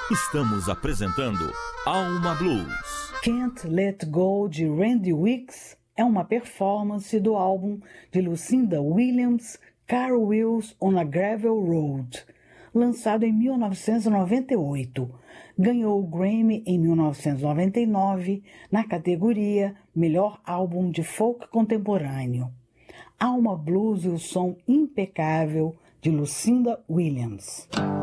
Estamos apresentando Alma Blues. Can't Let Go, de Randy Weeks, é uma performance do álbum de Lucinda Williams, Car Wheels on a Gravel Road, lançado em 1998. Ganhou o Grammy em 1999 na categoria Melhor Álbum de Folk Contemporâneo. Alma Blues e o som impecável de Lucinda Williams.